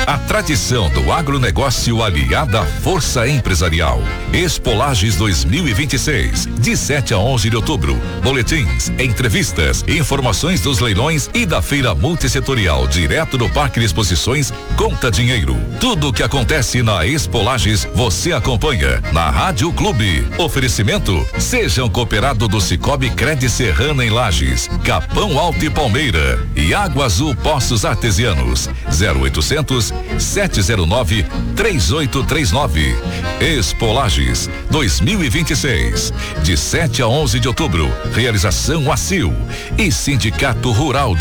A tradição do agronegócio aliada à força empresarial. Expo Lages 2026, de 7 a 11 de outubro. Boletins, entrevistas, informações dos leilões e da feira multissetorial direto do Parque de Exposições Conta Dinheiro. Tudo o que acontece na Expo Lages você acompanha na Rádio Clube. Oferecimento: seja um cooperado do Cicobi Cred Serrana em Lages, Capão Alto e Palmeira e Água Azul Poços Artesianos. 0800 709 3839. Expo Lages 2026, de 7 a 11 de outubro. Realização ACIL e Sindicato Rural